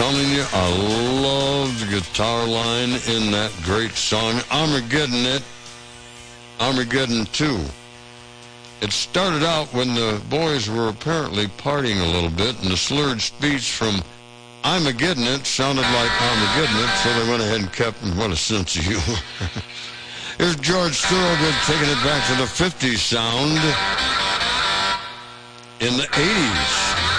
telling you, I love the guitar line in that great song, Armageddon 2. It started out when the boys were apparently partying a little bit, and the slurred speech from I'm a Getting It sounded like Armageddon It, so they went ahead and kept it. What a sense of humor. Here's George Thorogood taking it back to the 50s sound in the 80s.